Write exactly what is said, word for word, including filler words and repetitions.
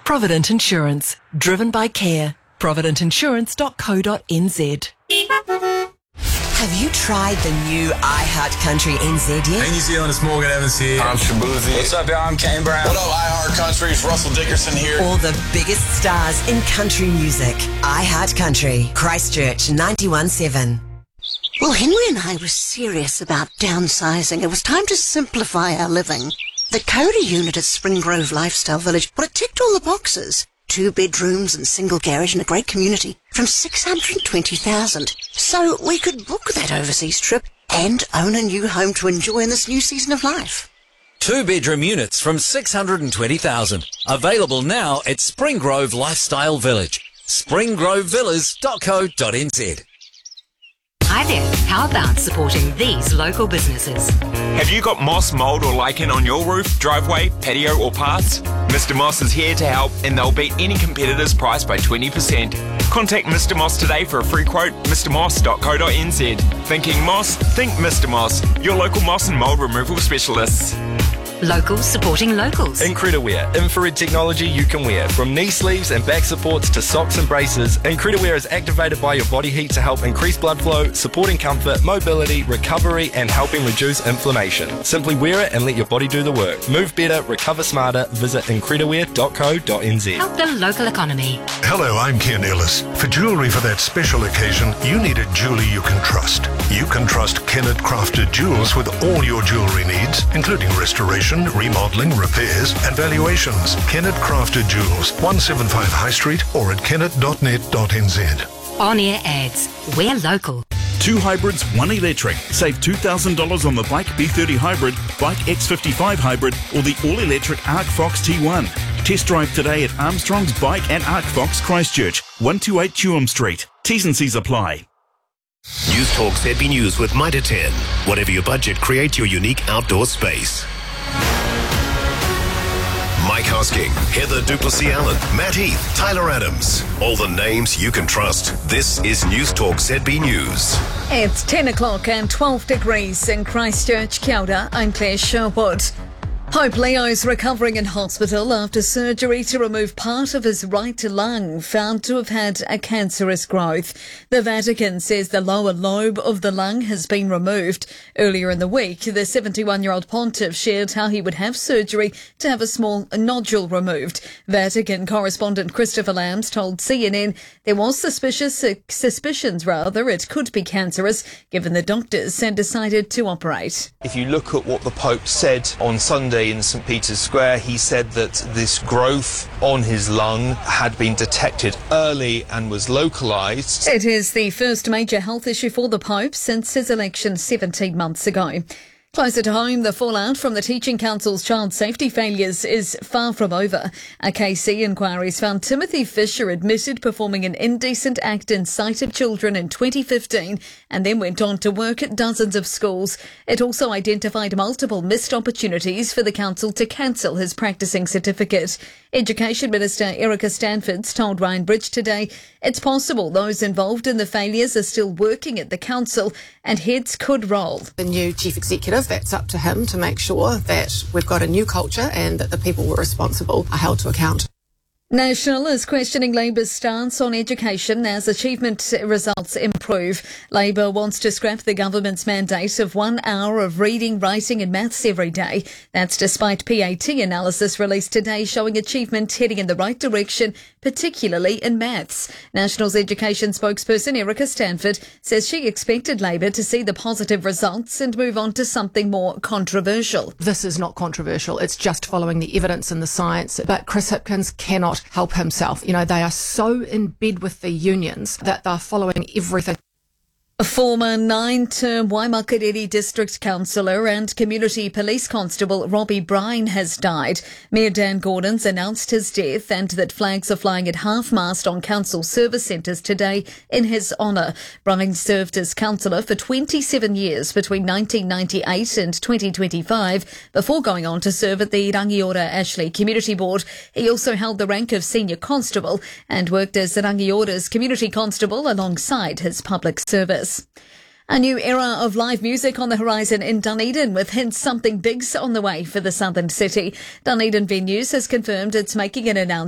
Provident Insurance, driven by care. provident insurance dot co dot n z. Have you tried the new iHeartCountry N Z yet? Hey, New Zealand, it's Morgan Evans here. I'm Shabuzi. What's up, y'all? I'm Kane Brown. What up, iHeartCountry? It's Russell Dickerson here. All the biggest stars in country music. iHeartCountry, Christchurch ninety-one point seven. Well, Henry and I were serious about downsizing. It was time to simplify our living. The Cody unit at Spring Grove Lifestyle Village, well, it ticked all the boxes. Two bedrooms and single garage in a great community from six hundred twenty thousand dollars. So we could book that overseas trip and own a new home to enjoy in this new season of life. Two bedroom units from six hundred twenty thousand dollars. Available now at Spring Grove Lifestyle Village. spring grove villas dot co dot n z. Hi there, how about supporting these local businesses? Have you got moss, mould or lichen on your roof, driveway, patio or paths? Mister Moss is here to help and they'll beat any competitor's price by twenty percent. Contact Mister Moss today for a free quote, mister moss dot co dot n z. Thinking moss? Think Mister Moss, your local moss and mould removal specialists. Locals supporting locals. Incrediwear, infrared technology you can wear. From knee sleeves and back supports to socks and braces, Incrediwear is activated by your body heat to help increase blood flow, supporting comfort, mobility, recovery and helping reduce inflammation. Simply wear it and let your body do the work. Move better, recover smarter. Visit incrediwear dot co dot n z. Help the local economy. Hello, I'm Ken Ellis. For jewellery for that special occasion, you need a jeweller you can trust. You can trust Kennett Crafted Jewels with all your jewellery needs, including restoration, remodelling, repairs and valuations. Kennett Crafted Jewels, one seventy-five High Street or at kennett dot net dot n z. On-air ads. We're local. Two hybrids, one electric. Save two thousand dollars on the Bike B thirty Hybrid, Bike X fifty-five Hybrid or the all-electric Arc Fox T one. Test drive today at Armstrong's Bike and Arc Fox Christchurch, one twenty-eight Chewham Street. T's and C's apply. News Talk Z B News with Mitre ten. Whatever your budget, create your unique outdoor space. Mike Hosking, Heather Duplessis-Allen, Matt Heath, Tyler Adams. All the names you can trust. This is News Talk Z B News. It's ten o'clock and twelve degrees in Christchurch. Kia ora, I'm Claire Sherwood. Pope Leo's recovering in hospital after surgery to remove part of his right lung, found to have had a cancerous growth. The Vatican says the lower lobe of the lung has been removed. Earlier in the week, the seventy-one-year-old pontiff shared how he would have surgery to have a small nodule removed. Vatican correspondent Christopher Lambs told C N N there was suspicious uh, suspicions rather it could be cancerous, given the doctors had decided to operate. If you look at what the Pope said on Sunday in St Peter's Square, he said that this growth on his lung had been detected early and was localised. It is the first major health issue for the Pope since his election seventeen months ago. Closer to home, the fallout from the Teaching Council's child safety failures is far from over. A K C inquiries found Timothy Fisher admitted performing an indecent act in sight of children in twenty fifteen and then went on to work at dozens of schools. It also identified multiple missed opportunities for the council to cancel his practising certificate. Education Minister Erica Stanfords told Ryan Bridge today it's possible those involved in the failures are still working at the council and heads could roll. The new chief executive, that's up to him to make sure that we've got a new culture and that the people who are responsible are held to account. National is questioning Labour's stance on education as achievement results improve. Labour wants to scrap the government's mandate of one hour of reading, writing and maths every day. That's despite P A T analysis released today showing achievement heading in the right direction, particularly in maths. National's education spokesperson Erica Stanford says she expected Labour to see the positive results and move on to something more controversial. This is not controversial. It's just following the evidence and the science. But Chris Hipkins cannot help himself. You know, they are so in bed with the unions that they're following everything. A former nine-term Waimakariri District Councillor and Community Police Constable Robbie Brine has died. Mayor Dan Gordon's announced his death and that flags are flying at half-mast on council service centres today in his honour. Brine served as councillor for twenty-seven years between nineteen ninety-eight and twenty twenty-five before going on to serve at the Rangiora Ashley Community Board. He also held the rank of Senior Constable and worked as Rangiora's Community Constable alongside his public service. A new era of live music on the horizon in Dunedin, with hints something big's on the way for the southern city. Dunedin Venues has confirmed it's making an announcement